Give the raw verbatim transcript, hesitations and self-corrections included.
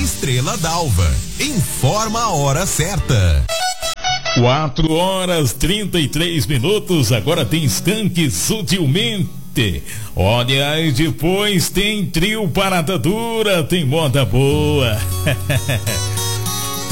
Estrela d'Alva. Informa a hora certa. Quatro horas trinta e três minutos. Agora tem Skank Sutilmente. Olha, aí depois tem Trio Parada Dura, tem moda boa.